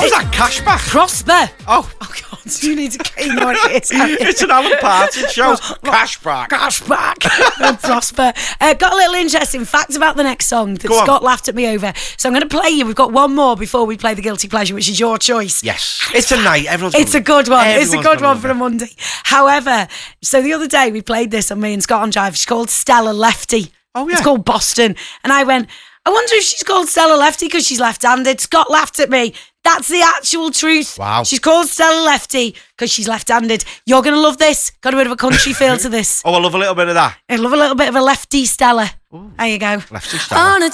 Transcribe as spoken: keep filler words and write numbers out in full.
What was that, cashback? Prosper. Oh. Oh, God, you need to clean what it is. It's an Alan Partridge show. Cashback. Cashback. Prosper. Uh, got a little interesting fact about the next song that Go on. Scott laughed at me over. So I'm going to play you. We've got one more before we play the Guilty Pleasure, which is your choice. Yes. It's a night. Everyone's It's a good one. Everyone's It's a good gonna one love for it. a Monday. However, so the other day we played this on me and Scott on Drive. She's called Stella Lefty. Oh, yeah. It's called Boston. And I went, I wonder if she's called Stella Lefty because she's left-handed. Scott laughed at me. That's the actual truth. Wow. She's called Stella Lefty because she's left-handed. You're going to love this. Got a bit of a country feel to this. Oh, I love a little bit of that. I love a little bit of a lefty Stella. Ooh. There you go. Lefty Stella. On a